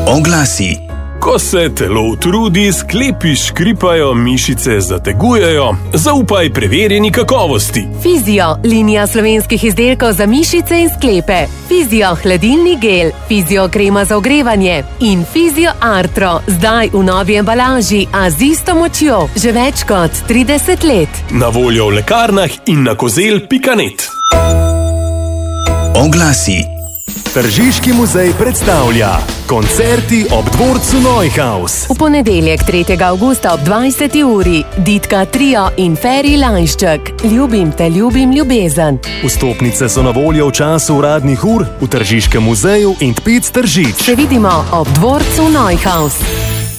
Oglasi. Ko se telo utrudi, sklepi škripajo, mišice zategujejo, zaupaj preverjeni kakovosti. Fizio, linija slovenskih izdelkov za mišice in sklepe. Fizio hladilni gel, Fizio krema za ogrevanje in Fizio Artro, zdaj v novi embalaži, a z isto močjo, že več kot 30 let. Na voljo v lekarnah in na kozel.net. Oglasi. Tržiški muzej predstavlja koncerti ob dvorcu Neuhaus. V ponedeljek 3. avgusta ob 20. uri Ditka Trio in Feri Lanšček. Ljubim te, ljubim ljubezen. Vstopnice so na voljo v času uradnih ur v Tržiškem muzeju in Tpic Tržič. Se vidimo ob dvorcu Neuhaus.